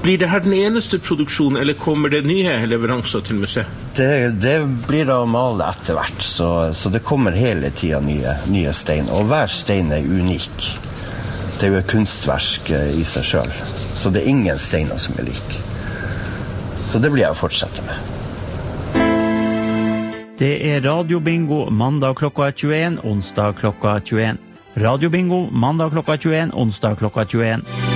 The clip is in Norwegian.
Blir det her den eneste produksjonen, eller kommer det nye leveranser til museet? Det blir å male etter hvert, så det kommer hele tiden nye stein, og hver stein unik. Det jo et kunstverk i seg selv, så det ingen steiner som lik. Så det blir jeg å fortsette med. Det Radio Bingo mandag klokka 21, onsdag klokka 21. Radio Bingo mandag klokka 21, onsdag klokka 21.